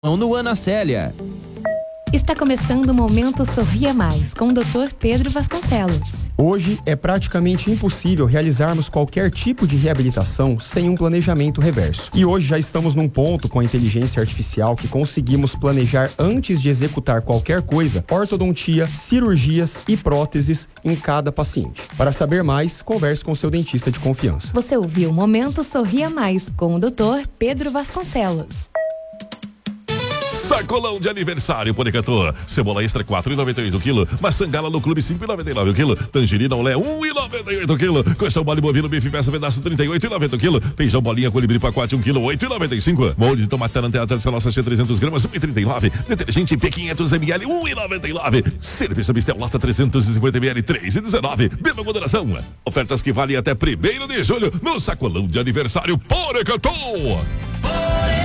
no Ana Célia. Está começando o Momento Sorria Mais, com o Dr. Pedro Vasconcelos. Hoje é praticamente impossível realizarmos qualquer tipo de reabilitação sem um planejamento reverso. E hoje já estamos num ponto com a inteligência artificial que conseguimos planejar antes de executar qualquer coisa, ortodontia, cirurgias e próteses em cada paciente. Para saber mais, converse com seu dentista de confiança. Você ouviu Momento Sorria Mais, com o Dr. Pedro Vasconcelos. Sacolão de aniversário, Porecator. Cebola extra 4,98 kg. Maçã gala no clube 5,99 kg. Tangerina olé 1,98 kg. Coxão mole bovino bife peça pedaço 38,90 kg. Feijão bolinha colibri pacote 1 kg 8,95. Molho de tomate tarantela tradicional sachê 300 gramas 1,39. Detergente P500 ml 1,99. Cerveja Mistel lata 350 ml 3,19. Beba com moderação. Ofertas que valem até 1º de julho no Sacolão de aniversário Porecator.